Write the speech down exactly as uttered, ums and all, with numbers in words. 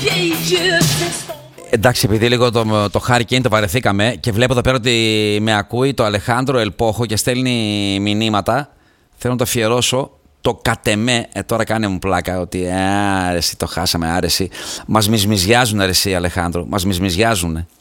Εντάξει, επειδή λίγο το, το Hurricane το βαρεθήκαμε και βλέπω εδώ πέρα ότι με ακούει το Αλεχάνδρο Ελπόχο και στέλνει μηνύματα. Θέλω να το αφιερώσω. Το κατεμέ, ε, τώρα κάνε μου πλάκα ότι άρεση, το χάσαμε, άρεση. Μας μισμιζιάζουν, αρεσί Αλεχάνδρο, μας μισμιζιάζουν.